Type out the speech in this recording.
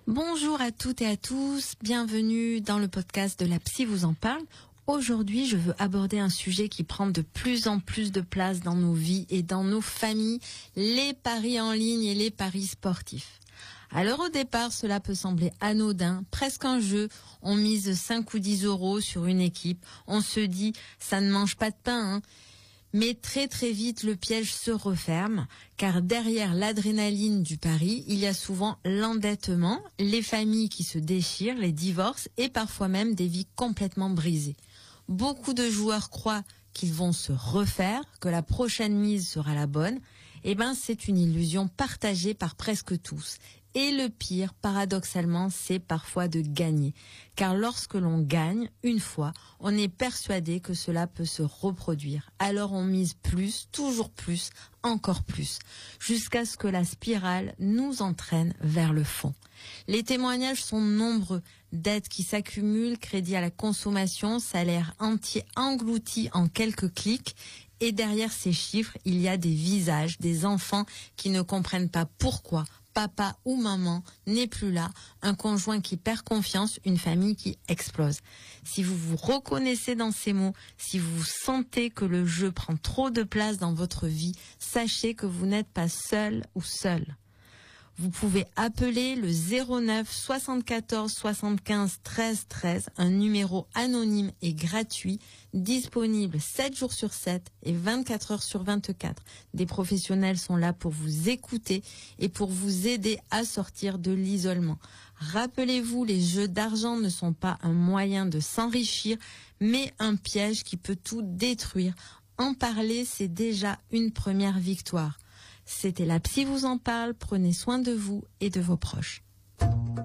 Bonjour à toutes et à tous, bienvenue dans le podcast de La Psy vous en parle. Aujourd'hui, je veux aborder un sujet qui prend de plus en plus de place dans nos vies et dans nos familles, les paris en ligne et les paris sportifs. Alors au départ, cela peut sembler anodin, presque un jeu. On mise 5 ou 10 euros sur une équipe. On se dit, ça ne mange pas de pain, hein. Mais très très vite, le piège se referme, car derrière l'adrénaline du pari, il y a souvent l'endettement, les familles qui se déchirent, les divorces et parfois même des vies complètement brisées. Beaucoup de joueurs croient qu'ils vont se refaire, que la prochaine mise sera la bonne. Eh ben, c'est une illusion partagée par presque tous. Et le pire, paradoxalement, c'est parfois de gagner. Car lorsque l'on gagne, une fois, on est persuadé que cela peut se reproduire. Alors on mise plus, toujours plus, encore plus, jusqu'à ce que la spirale nous entraîne vers le fond. Les témoignages sont nombreux. Dettes qui s'accumulent, crédit à la consommation, salaire entier englouti en quelques clics. Et derrière ces chiffres, il y a des visages, des enfants qui ne comprennent pas pourquoi papa ou maman n'est plus là, un conjoint qui perd confiance, une famille qui explose. Si vous vous reconnaissez dans ces mots, si vous sentez que le jeu prend trop de place dans votre vie, sachez que vous n'êtes pas seul ou seul. Vous pouvez appeler le 09 74 75 13 13, un numéro anonyme et gratuit, disponible 7 jours sur 7 et 24 heures sur 24. Des professionnels sont là pour vous écouter et pour vous aider à sortir de l'isolement. Rappelez-vous, les jeux d'argent ne sont pas un moyen de s'enrichir, mais un piège qui peut tout détruire. En parler, c'est déjà une première victoire. C'était La Psy vous en parle, prenez soin de vous et de vos proches.